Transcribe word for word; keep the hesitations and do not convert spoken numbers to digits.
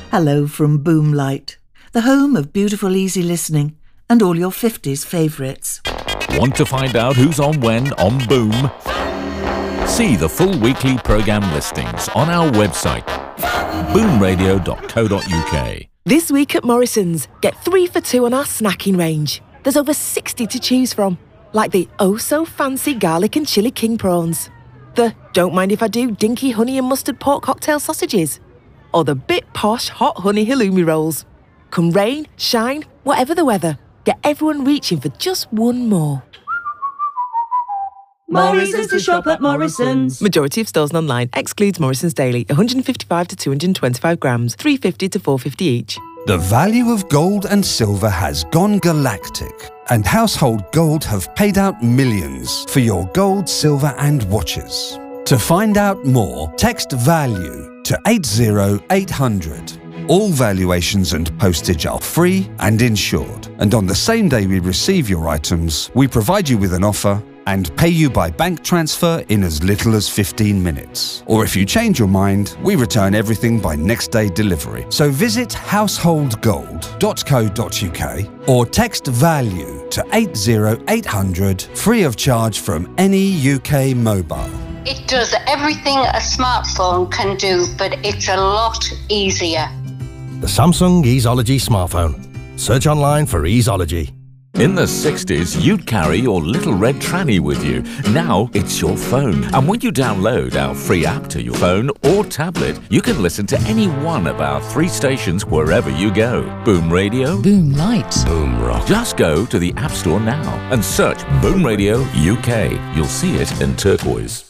Hello from Boomlight, the home of beautiful easy listening and all your fifties favourites. Want to find out who's on when on Boom? See the full weekly programme listings on our website, boom radio dot co dot uk. This week at Morrison's, get three for two on our snacking range. There's over sixty to choose from, like the oh-so-fancy garlic and chilli king prawns, the don't mind if I do dinky honey and mustard pork cocktail sausages, or the bit posh hot honey halloumi rolls. Come rain, shine, whatever the weather, get everyone reaching for just one more. Morrison's to shop at Morrison's. Majority of stores and online. Excludes Morrison's Daily. one hundred fifty-five to two hundred twenty-five grams. three fifty to four fifty each. The value of gold and silver has gone galactic, and Household Gold have paid out millions for your gold, silver and watches. To find out more, text VALUE to eight zero eight hundred. All valuations and postage are free and insured, and on the same day we receive your items, we provide you with an offer and pay you by bank transfer in as little as fifteen minutes. Or if you change your mind, we return everything by next day delivery. So visit household gold dot co dot uk or text VALUE to eight zero eight hundred, free of charge from any U K mobile. It does everything a smartphone can do, but it's a lot easier. The Samsung Easeology smartphone. Search online for Easeology. In the sixties, you'd carry your little red tranny with you. Now it's your phone. And when you download our free app to your phone or tablet, you can listen to any one of our three stations wherever you go. Boom Radio. Boom Light. Boom Rock. Just go to the App Store now and search Boom Radio U K. You'll see it in turquoise.